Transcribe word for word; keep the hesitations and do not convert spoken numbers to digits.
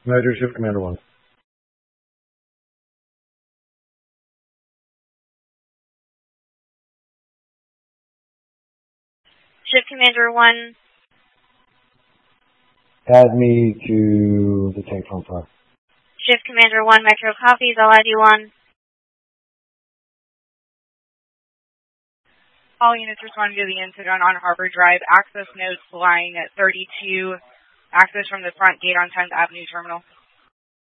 Roger, Shift Commander one. Shift Commander one. Add me to the tank front fire. Shift Commander one, Metro copies, I'll add you on. All units responding to the incident on Harbor Drive. Access nodes flying at thirty-two. Access from the front gate on tenth Avenue Terminal.